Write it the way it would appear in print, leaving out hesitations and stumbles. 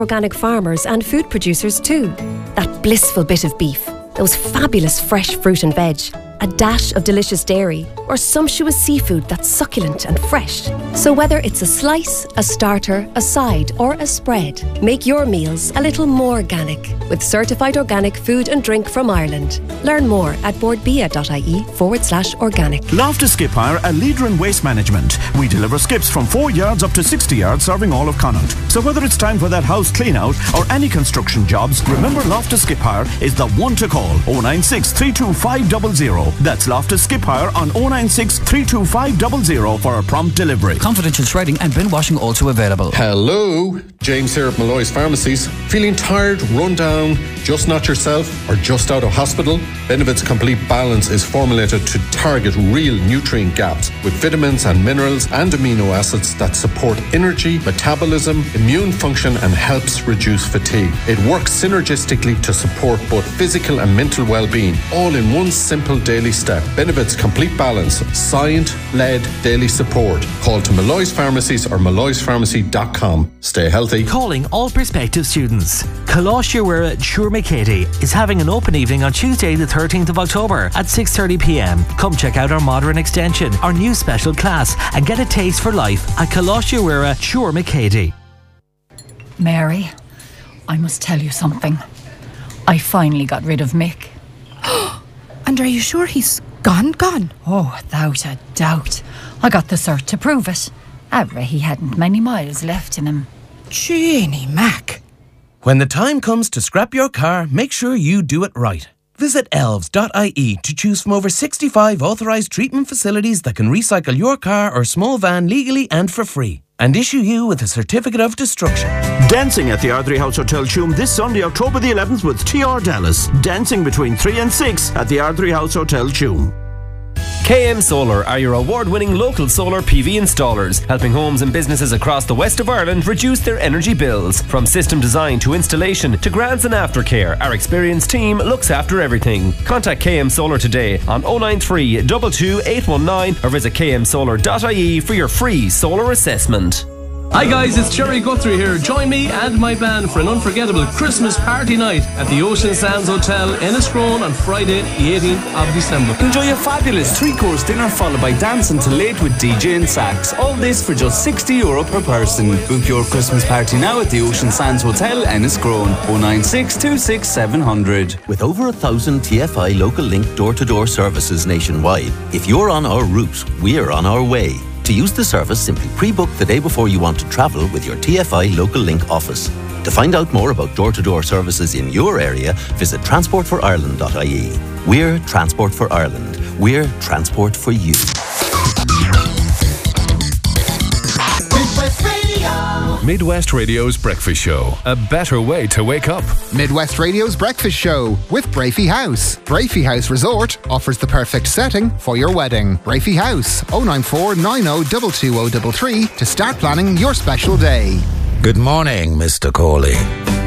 organic farmers and food producers too. That blissful bit of beef, those fabulous fresh fruit and veg, a dash of delicious dairy, or sumptuous seafood that's succulent and fresh. So whether it's a slice, a starter, a side, or a spread, make your meals a little more organic with certified organic food and drink from Ireland. Learn more at boardbia.ie/organic. Loftus Skip Hire, a leader in waste management. We deliver skips from 4 yards up to 60 yards, serving all of Connaught. So whether it's time for that house clean out or any construction jobs, remember Loftus Skip Hire is the one to call. 096 325 00. That's Loftus Skip Hire on 096 325 00 for a prompt delivery. Confidential shredding and bin washing also available. Hello, James here at Malloy's Pharmacies. Feeling tired, run down, just not yourself, or just out of hospital? Benevit's Complete Balance is formulated to target real nutrient gaps with vitamins and minerals and amino acids that support energy, metabolism, immune function and helps reduce fatigue. It works synergistically to support both physical and mental well-being, all in one simple daily step. Benevit's Complete Balance, science-led daily support. Call to Malloy's Pharmacies or malloyspharmacy.com. Stay healthy. Calling all prospective students. Coláiste Uire Siúrmacéti is having an open evening on Tuesday the 13th of October at 6:30 p.m. Come check out our modern extension, our new special class, and get a taste for life at Coláiste Uire Siúrmacéti. Mary, I must tell you something. I finally got rid of Mick. And are you sure he's gone? Oh, without a doubt. I got the cert to prove it. He hadn't many miles left in him. Jeannie Mac. When the time comes to scrap your car, make sure you do it right. Visit elves.ie to choose from over 65 authorised treatment facilities that can recycle your car or small van legally and for free, and issue you with a certificate of destruction. Dancing at the Ardrey House Hotel Tuam this Sunday, October the 11th with TR Dallas. Dancing between 3 and 6 at the Ardrey House Hotel Tuam. KM Solar are your award-winning local solar PV installers, helping homes and businesses across the west of Ireland reduce their energy bills. From system design to installation to grants and aftercare, our experienced team looks after everything. Contact KM Solar today on 093 22 819 or visit kmsolar.ie for your free solar assessment. Hi guys, it's Jerry Guthrie here. Join me and my band for an unforgettable Christmas party night at the Ocean Sands Hotel, Enniscrone on Friday the 18th of December. Enjoy a fabulous 3-course dinner followed by dance until late with DJ and sax. All this for just €60 per person. Book your Christmas party now at the Ocean Sands Hotel, Enniscrone. 096 26 700. With over 1,000 TFI Local Link door-to-door services nationwide, if you're on our route, we're on our way. To use the service, simply pre-book the day before you want to travel with your TFI Local Link office. To find out more about door-to-door services in your area, visit transportforireland.ie. We're Transport for Ireland. We're transport for you. Midwest Radio's Breakfast Show. A better way to wake up. Midwest Radio's Breakfast Show with Brafey House. Brafey House Resort offers the perfect setting for your wedding. Brafey House, 094 90 22033 to start planning your special day. Good morning, Mr. Corley.